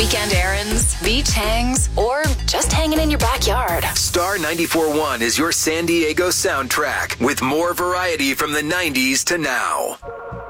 Weekend errands, beach hangs, or just hanging in your backyard. Star 94.1 is your San Diego soundtrack with more variety from the 90s to now.